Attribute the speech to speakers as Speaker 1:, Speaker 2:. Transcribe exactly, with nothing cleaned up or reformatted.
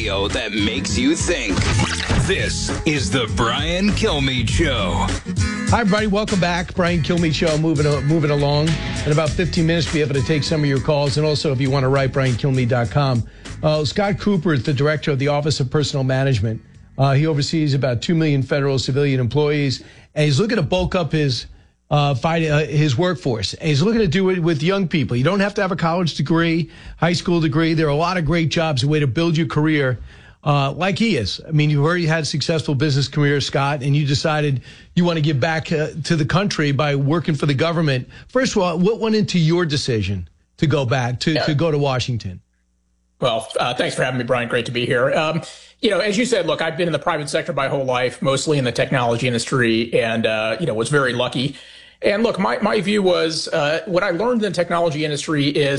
Speaker 1: radio that makes you think. This is the Brian Kilmeade Show.
Speaker 2: Hi, everybody. Welcome back. Brian Kilmeade Show, moving moving along. In about fifteen minutes, be able to take some of your calls. And also, if you want to write, brian kilmeade dot com. Uh, Scott Cooper is the director of the Office of Personnel Management. Uh, he oversees about two million federal civilian employees. And he's looking to bulk up his uh, fight, uh, his workforce. And he's looking to do it with young people. You don't have to have a college degree, high school degree. There are a lot of great jobs, a way to build your career. Uh, like he is. I mean, you've already had a successful business career, Scott, and you decided you want to give back uh, to the country by working for the government. First of all, what went into your decision to go back, to, yeah. to go to Washington?
Speaker 3: Well, uh, thanks for having me, Brian. Great to be here. Um, you know, as you said, look, I've been in the private sector my whole life, mostly in the technology industry, and, uh, you know, was very lucky. And look, my, my view was uh, what I learned in the technology industry is